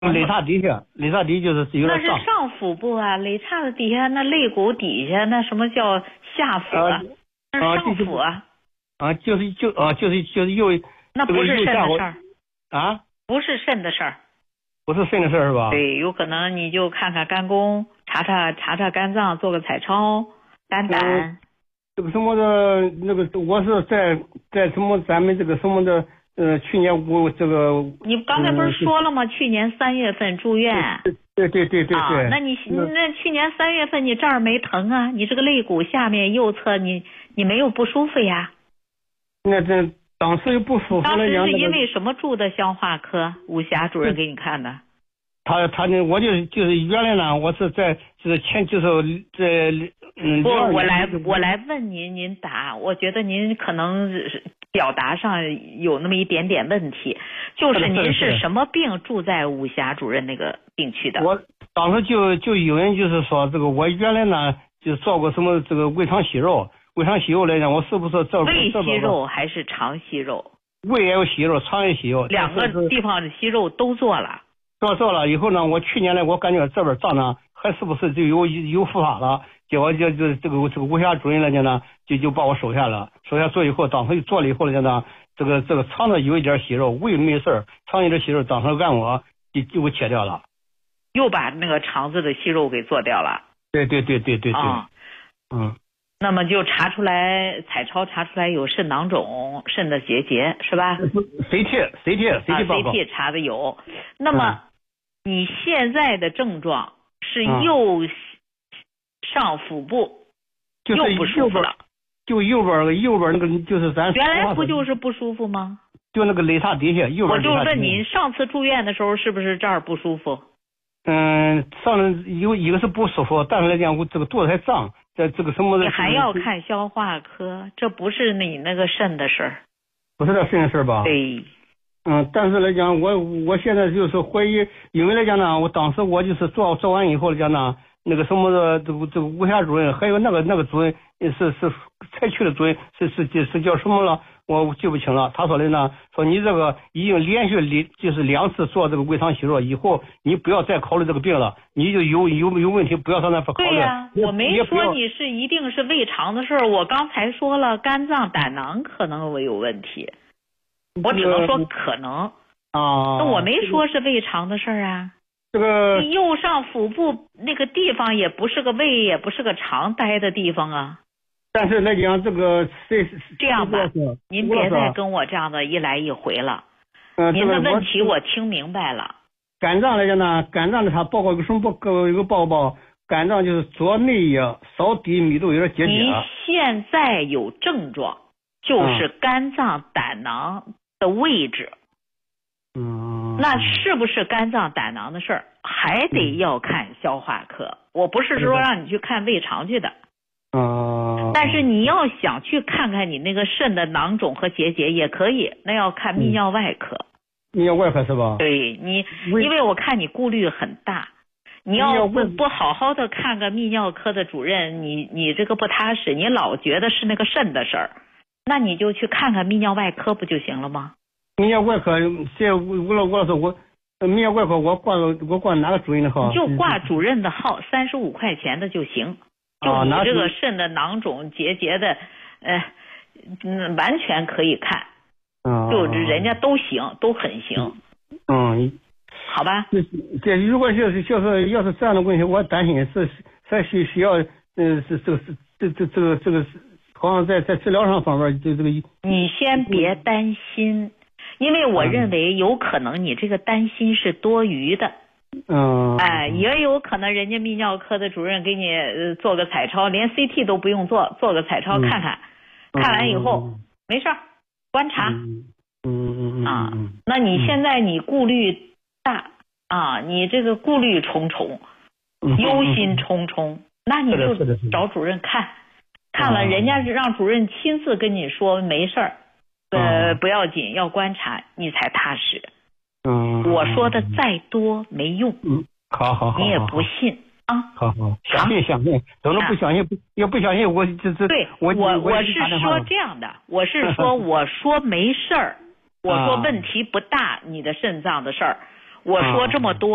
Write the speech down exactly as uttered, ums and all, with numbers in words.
肋叉底下，肋叉底就是有点那是上腹部啊，肋叉的底下那肋骨底下那什么叫下腹啊？那是上腹啊。 啊，就是就啊，就是就是右。 那不是肾的事儿。 啊？ 不是肾的事儿。 不是肾的事儿是吧？ 对，有可能你就看看肝功，查查查查肝脏，做个彩超，肝胆。 嗯、这个什么的，那个我是在在什么咱们这个什么的。呃，去年我这个， 你刚才不是说了吗？嗯、去年三月份住院。 对对对对对。 啊，那你那去年三月份你这儿没疼啊？你这个肋骨下面右侧你你没有不舒服呀？ 那这当时又不舒服了。 当时是因为什么住的消化科？武侠主任给你看的。 他他那我就就是原来呢，我是在就是前就是在嗯。 不，我来我来问您，您答。我觉得您可能表达上有那么一点点问题，就是您是什么病住在武侠主任那个病区的？ 我当时就就有人就是说这个我原来呢就做过什么这个胃肠息肉，胃肠息肉来讲，我是不是这胃息肉还是肠息肉？ 胃也有息肉，肠也息肉， 两个地方的息肉都做了。 做做了以后呢，我去年来我感觉这边胀呢，还是不是就有有复发了？结果就就这个这个武侠主任来讲呢，就就把我收下了。收下做以后，当时就做了以后来讲呢，这个这个肠子有一点息肉，胃没事儿，肠有点息肉，当时按我就就给切掉了。 又把那个肠子的息肉给做掉了。 对对对对对对。 啊， 嗯。 那么就查出来彩超查出来有肾囊肿、肾的结节是吧 ？C T C T C T 报告。 啊 ，C T 查的有。那么、嗯、你现在的症状是右上腹部、 嗯、 又不舒服了， 就右边右边那个就是咱原来不就是不舒服吗？ 就那个肋叉底下右边。 我就问您，上次住院的时候是不是这儿不舒服？ 嗯，上次有一个是不舒服，但是来讲我这个肚子还胀。在这个什么的， 你还要看消化科，这不是你那个肾的事儿， 不是这肾的事儿吧？ 对， 嗯，但是来讲，我我现在就是怀疑，因为来讲呢，我当时我就是做做完以后来讲呢，那个什么的这个这个武侠主任，还有那个那个主任是是采取的主任是是是是叫什么了？我记不清了。他说的呢，说你这个已经连续两就是两次做这个胃肠息肉，以后你不要再考虑这个病了，你就有有有问题不要上那边考虑。 对呀、啊，我没说你是一定是胃肠的事儿，我刚才说了肝脏胆囊可能会有问题，我只能说可能啊， 那我没说是胃肠的事儿啊。 这个右上腹部那个地方也不是个胃，也不是个肠待的地方啊。 但是来讲，这个这这样吧，您别再跟我这样的一来一回了。 嗯， 您的问题我听明白了。 肝脏来讲呢，肝脏的它报告有什么报告？有个报告，肝脏就是左内叶少底密度有点结节。 您现在有症状，就是肝脏胆囊的位置。 嗯。 那是不是肝脏胆囊的事儿，还得要看消化科。嗯、我不是说让你去看胃肠去的。 嗯， 但是你要想去看看你那个肾的囊肿和结节也可以，那要看泌尿外科。 泌尿外科是吧？ 对你，因为我看你顾虑很大，你要不不好好的看个泌尿科的主任，你你这个不踏实，你老觉得是那个肾的事儿，那你就去看看泌尿外科不就行了吗？ 泌尿外科，这吴老吴老师，我泌尿外科我挂个我挂哪个主任的号？ 你就挂主任的号，三十五块钱的就行。就你这个肾的囊肿结节的，呃，嗯，完全可以看， 嗯， 就人家都行，都很行， 嗯， 好吧？ 这这如果就是就是要是这样的问题，我担心是还需需要，嗯，是这个是这这这个这个好像在在治疗上方面就这个。 你先别担心，因为我认为有可能你这个担心是多余的。 嗯， 哎，也有可能人家泌尿科的主任给你、呃、做个彩超，连 C T 都不用做，做个彩超看看，嗯、看完以后、嗯、没事儿，观察。 嗯嗯嗯啊，那你现在你顾虑大啊，你这个顾虑重重， 嗯、 忧心忡忡，那你就找主任看，看了人家让主任亲自跟你说没事儿，呃，不要紧，要观察，你才踏实。 嗯， 我说的再多没用。 嗯，好好好， 你也不信啊？ 好好，相信相信，等着不相信，不要不相信我这这。 对， 我我我是说这样的，我是说我说没事儿，我说问题不大，你的肾脏的事儿，我说这么多。